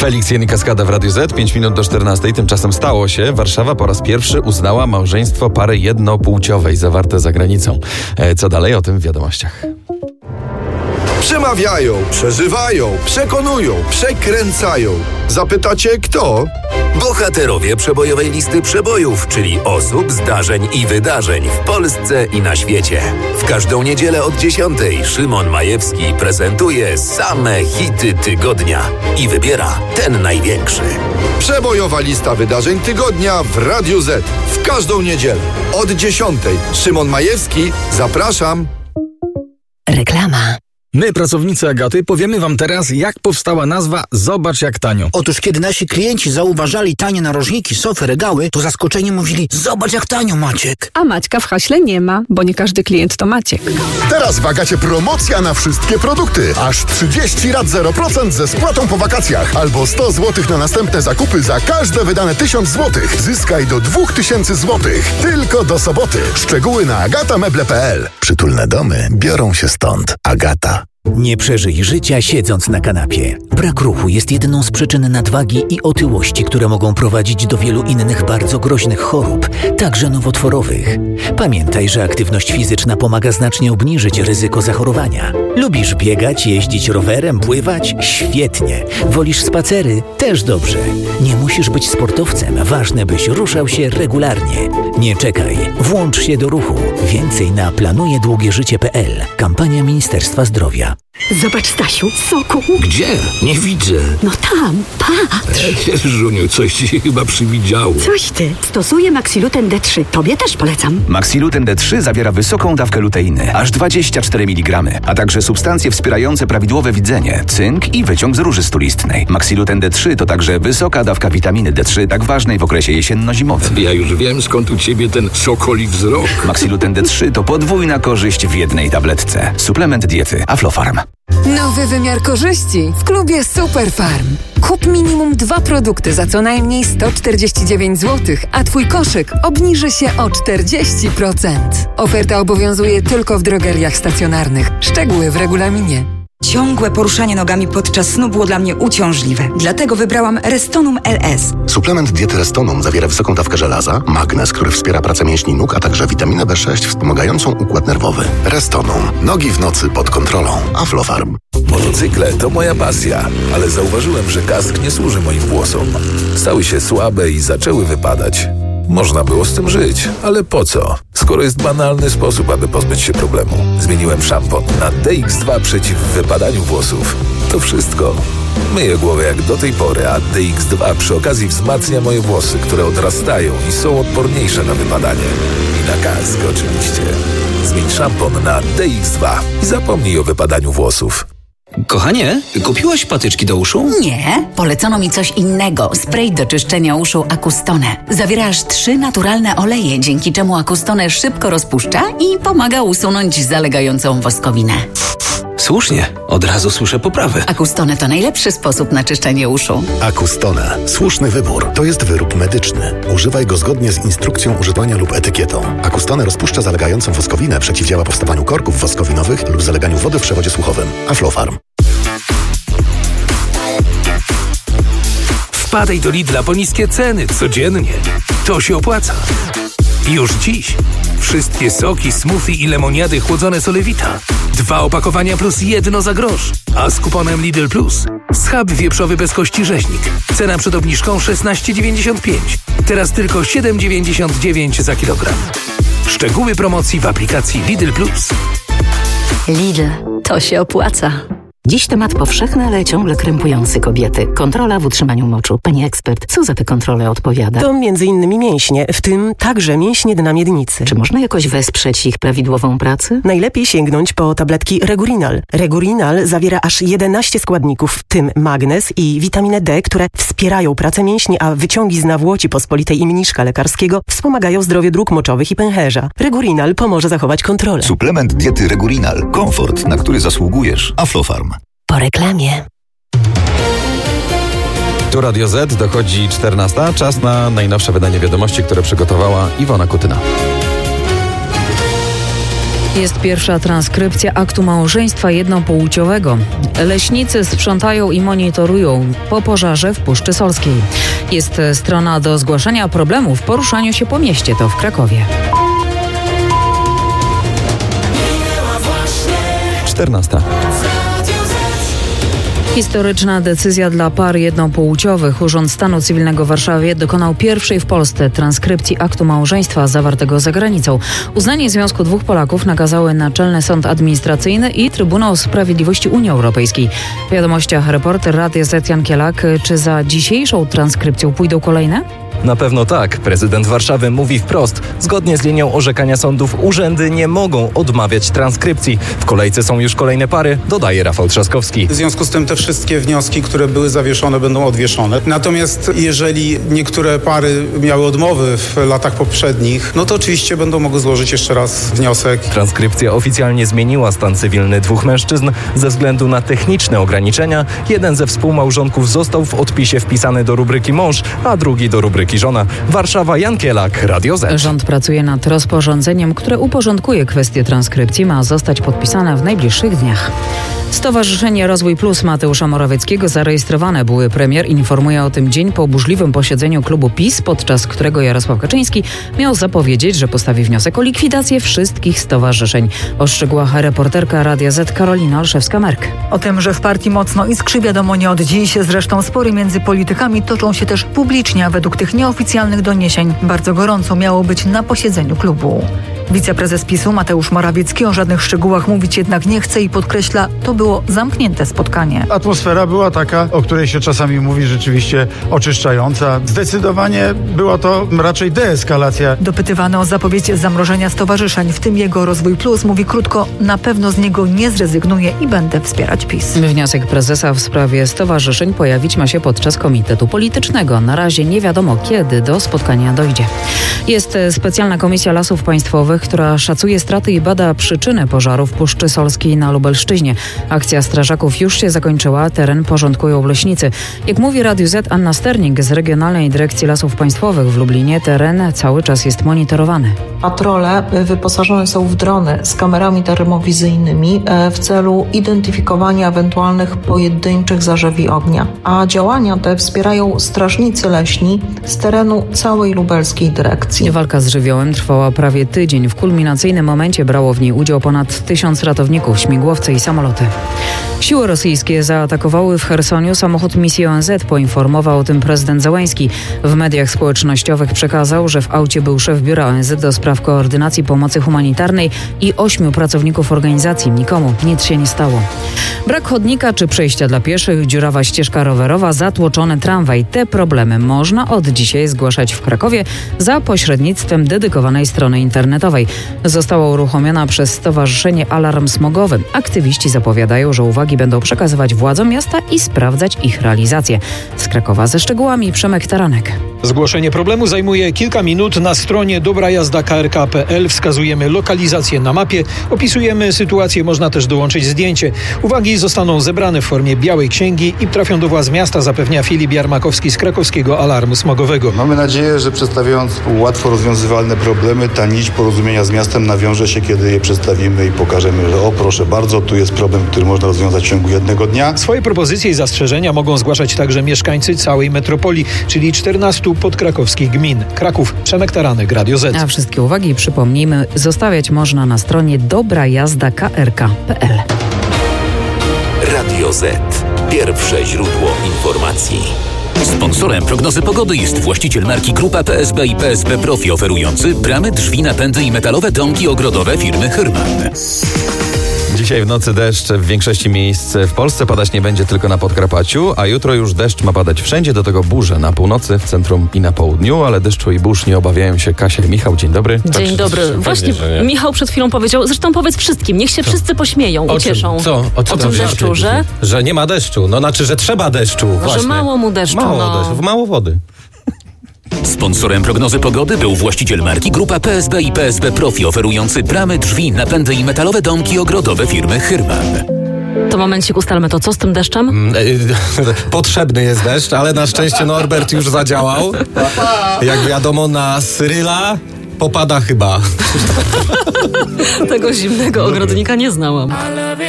Felix Jen i Kaskada w Radiu Z, 5 minut do 14. Tymczasem stało się. Warszawa po raz pierwszy uznała małżeństwo pary jednopłciowej zawarte za granicą. Co dalej? O tym w wiadomościach. Przemawiają, przeżywają, przekonują, przekręcają. Zapytacie kto? Bohaterowie przebojowej listy przebojów, czyli osób, zdarzeń i wydarzeń w Polsce i na świecie. W każdą niedzielę od 10 Szymon Majewski prezentuje same hity tygodnia i wybiera ten największy. Przebojowa lista wydarzeń tygodnia w Radiu Z. W każdą niedzielę od 10 Szymon Majewski, zapraszam. Reklama. My, pracownicy Agaty, powiemy wam teraz, jak powstała nazwa Zobacz jak tanio. Otóż kiedy nasi klienci zauważali tanie narożniki, sofy, regały, to zaskoczeni mówili: zobacz jak tanio, Maciek. A Maćka w haśle nie ma, bo nie każdy klient to Maciek. Teraz w Agacie promocja na wszystkie produkty. Aż 30 rat 0% ze spłatą po wakacjach. Albo 100 zł na następne zakupy za każde wydane 1000 zł. Zyskaj do 2000 zł. Tylko do soboty. Szczegóły na agatameble.pl. Przytulne domy biorą się stąd. Agata. Nie przeżyj życia siedząc na kanapie. Brak ruchu jest jedną z przyczyn nadwagi i otyłości, które mogą prowadzić do wielu innych bardzo groźnych chorób, także nowotworowych. Pamiętaj, że aktywność fizyczna pomaga znacznie obniżyć ryzyko zachorowania. Lubisz biegać, jeździć rowerem, pływać? Świetnie. Wolisz spacery? Też dobrze. Nie musisz być sportowcem, ważne byś ruszał się regularnie. Nie czekaj, włącz się do ruchu. Więcej na planujedługieżycie.pl. Kampania Ministerstwa Zdrowia. Zobacz, Stasiu, soku. Gdzie? Nie widzę. No tam, patrz. Żuniu, coś ci się chyba przywidziało. Coś ty. Stosuję Maxiluten D3. Tobie też polecam. Maxiluten D3 zawiera wysoką dawkę luteiny, aż 24 mg, a także substancje wspierające prawidłowe widzenie, cynk i wyciąg z róży stulistnej. Maxiluten D3 to także wysoka dawka witaminy D3, tak ważnej w okresie jesienno-zimowym. Ja już wiem, skąd u ciebie ten sokoli wzrok. Maxiluten D3 to podwójna korzyść w jednej tabletce. Suplement diety Aflofarm. Nowy wymiar korzyści w klubie Superfarm. Kup minimum 2 produkty za co najmniej 149 zł, a Twój koszyk obniży się o 40%. Oferta obowiązuje tylko w drogeriach stacjonarnych. Szczegóły w regulaminie. Ciągłe poruszanie nogami podczas snu było dla mnie uciążliwe. Dlatego wybrałam Restonum LS. Suplement diety Restonum zawiera wysoką dawkę żelaza, magnez, który wspiera pracę mięśni nóg, a także witaminę B6 wspomagającą układ nerwowy. Restonum. Nogi w nocy pod kontrolą. Aflofarm. Motocykle to moja pasja, ale zauważyłem, że kask nie służy moim włosom. Stały się słabe i zaczęły wypadać. Można było z tym żyć, ale po co? Skoro jest banalny sposób, aby pozbyć się problemu. Zmieniłem szampon na DX2 przeciw wypadaniu włosów. To wszystko. Myję głowę jak do tej pory, a DX2 przy okazji wzmacnia moje włosy, które odrastają i są odporniejsze na wypadanie. I na kask oczywiście. Zmień szampon na DX2 i zapomnij o wypadaniu włosów. Kochanie, kupiłaś patyczki do uszu? Nie, polecono mi coś innego. Spray do czyszczenia uszu Acustone. Zawiera aż 3 naturalne oleje, dzięki czemu Acustone szybko rozpuszcza i pomaga usunąć zalegającą woskowinę. Słusznie, od razu słyszę poprawę. Acustone to najlepszy sposób na czyszczenie uszu. Acustone. Słuszny wybór. To jest wyrób medyczny. Używaj go zgodnie z instrukcją używania lub etykietą. Acustone rozpuszcza zalegającą woskowinę, przeciwdziała powstawaniu korków woskowinowych lub zaleganiu wody w przewodzie słuchowym. Aflofarm. Wpadaj do Lidla po niskie ceny codziennie. To się opłaca. Już dziś. Wszystkie soki, smoothie i lemoniady chłodzone Solewita. 2 opakowania plus 1 za grosz. A z kuponem Lidl Plus schab wieprzowy bez kości rzeźnik. Cena przed obniżką 16,95. Teraz tylko 7,99 za kilogram. Szczegóły promocji w aplikacji Lidl Plus. Lidl, to się opłaca. Dziś temat powszechny, ale ciągle krępujący kobiety. Kontrola w utrzymaniu moczu. Pani ekspert, co za te kontrole odpowiada? To m.in. mięśnie, w tym także mięśnie dna miednicy. Czy można jakoś wesprzeć ich prawidłową pracę? Najlepiej sięgnąć po tabletki Regurinal. Regurinal zawiera aż 11 składników, w tym magnez i witaminę D, które wspierają pracę mięśni, a wyciągi z nawłoci pospolitej i mniszka lekarskiego wspomagają zdrowie dróg moczowych i pęcherza. Regurinal pomoże zachować kontrolę. Suplement diety Regurinal. Komfort, na który zasługujesz. Aflofarm. Po reklamie. Tu Radio Z, dochodzi 14. Czas na najnowsze wydanie wiadomości, które przygotowała Iwona Kutyna. Jest pierwsza transkrypcja aktu małżeństwa jednopłciowego. Leśnicy sprzątają i monitorują po pożarze w Puszczy Solskiej. Jest strona do zgłaszania problemów w poruszaniu się po mieście, to w Krakowie. 14. Historyczna decyzja dla par jednopłciowych. Urząd Stanu Cywilnego w Warszawie dokonał pierwszej w Polsce transkrypcji aktu małżeństwa zawartego za granicą. Uznanie związku dwóch Polaków nakazały Naczelny Sąd Administracyjny i Trybunał Sprawiedliwości Unii Europejskiej. W wiadomościach reporter Radia Z Jan Kielak. Czy za dzisiejszą transkrypcją pójdą kolejne? Na pewno tak. Prezydent Warszawy mówi wprost. Zgodnie z linią orzekania sądów urzędy nie mogą odmawiać transkrypcji. W kolejce są już kolejne pary, dodaje Rafał Trzaskowski. W związku z tym te wszystkie wnioski, które były zawieszone, będą odwieszone. Natomiast jeżeli niektóre pary miały odmowy w latach poprzednich, no to oczywiście będą mogły złożyć jeszcze raz wniosek. Transkrypcja oficjalnie zmieniła stan cywilny dwóch mężczyzn ze względu na techniczne ograniczenia. Jeden ze współmałżonków został w odpisie wpisany do rubryki mąż, a drugi do rubryki żona. Warszawa, Jan Kielak, Radio Z. Rząd pracuje nad rozporządzeniem, które uporządkuje kwestię transkrypcji. Ma zostać podpisane w najbliższych dniach. Stowarzyszenie Rozwój Plus Mateusza Morawieckiego zarejestrowane. Były premier informuje o tym dzień po burzliwym posiedzeniu klubu PiS, podczas którego Jarosław Kaczyński miał zapowiedzieć, że postawi wniosek o likwidację wszystkich stowarzyszeń. O szczegółach reporterka Radia Z Karolina Olszewska-Merk. O tym, że w partii mocno iskrzy, wiadomo nie od dziś. Zresztą spory między politykami toczą się też publicznie, a według tych nieoficjalnych doniesień bardzo gorąco miało być na posiedzeniu klubu. Wiceprezes PiS-u Mateusz Morawiecki o żadnych szczegółach mówić jednak nie chce i podkreśla, to było zamknięte spotkanie. Atmosfera była taka, o której się czasami mówi, rzeczywiście oczyszczająca. Zdecydowanie była to raczej deeskalacja. Dopytywany o zapowiedź zamrożenia stowarzyszeń, w tym jego Rozwój Plus, mówi krótko, na pewno z niego nie zrezygnuję i będę wspierać PiS. Wniosek prezesa w sprawie stowarzyszeń pojawić ma się podczas komitetu politycznego. Na razie nie wiadomo, kiedy do spotkania dojdzie. Jest specjalna komisja Lasów Państwowych, która szacuje straty i bada przyczyny pożaru w Puszczy Solskiej na Lubelszczyźnie. Akcja strażaków już się zakończyła, teren porządkują leśnicy. Jak mówi Radiu Z Anna Sterning z Regionalnej Dyrekcji Lasów Państwowych w Lublinie, teren cały czas jest monitorowany. Patrole wyposażone są w drony z kamerami termowizyjnymi w celu identyfikowania ewentualnych pojedynczych zarzewi ognia. A działania te wspierają strażnicy leśni z terenu całej lubelskiej dyrekcji. Walka z żywiołem trwała prawie tydzień. W kulminacyjnym momencie brało w niej udział ponad 1000 ratowników, śmigłowce i samoloty. Siły rosyjskie zaatakowały w Chersoniu samochód misji ONZ, poinformował o tym prezydent Zełenski. W mediach społecznościowych przekazał, że w aucie był szef biura ONZ do spraw koordynacji pomocy humanitarnej i 8 pracowników organizacji. Nikomu nic się nie stało. Brak chodnika czy przejścia dla pieszych, dziurawa ścieżka rowerowa, zatłoczony tramwaj. Te problemy można od dzisiaj zgłaszać w Krakowie za pośrednictwem dedykowanej strony internetowej. Została uruchomiona przez Stowarzyszenie Alarm Smogowy. Aktywiści zapowiadają, że uwagi będą przekazywać władzom miasta i sprawdzać ich realizację. Z Krakowa ze szczegółami Przemek Taranek. Zgłoszenie problemu zajmuje kilka minut. Na stronie dobrajazda.krk.pl wskazujemy lokalizację na mapie, opisujemy sytuację, można też dołączyć zdjęcie. Uwagi zostaną zebrane w formie białej księgi i trafią do władz miasta, zapewnia Filip Jarmakowski z krakowskiego Alarmu Smogowego. Mamy nadzieję, że przedstawiając łatwo rozwiązywalne problemy, ta nić porozumienia z miastem nawiąże się, kiedy je przedstawimy i pokażemy, że o proszę bardzo, tu jest problem, który można rozwiązać w ciągu jednego dnia. Swoje propozycje i zastrzeżenia mogą zgłaszać także mieszkańcy całej metropolii, czyli 14 podkrakowskich gmin. Kraków, Przemek Taranek, Radio Z. A wszystkie uwagi, przypomnijmy, zostawiać można na stronie dobrajazda.krk.pl. Radio Z. Pierwsze źródło informacji. Sponsorem prognozy pogody jest właściciel marki Grupa PSB i PSB Profi, oferujący bramy, drzwi, napędy i metalowe domki ogrodowe firmy Hyrman. Dzisiaj w nocy deszcz w większości miejsc w Polsce. Padać nie będzie tylko na Podkarpaciu, a jutro już deszcz ma padać wszędzie, do tego burze na północy, w centrum i na południu, ale deszczu i burz nie obawiają się Kasia i Michał. Dzień dobry. Dzień dobry. Właśnie Michał przed chwilą powiedział, zresztą powiedz wszystkim, niech się wszyscy pośmieją, ucieszą. O czym deszczu, że nie ma deszczu. No znaczy, że trzeba deszczu. Że mało mu deszczu. Mało wody. Sponsorem prognozy pogody był właściciel marki Grupa PSB i PSB Profi, oferujący bramy, drzwi, napędy i metalowe domki ogrodowe firmy Hyrman. To momencik, ustalmy to. Co z tym deszczem? Potrzebny jest deszcz, ale na szczęście Norbert już zadziałał. Jak wiadomo, na Cyryla popada chyba. Tego zimnego ogrodnika nie znałam.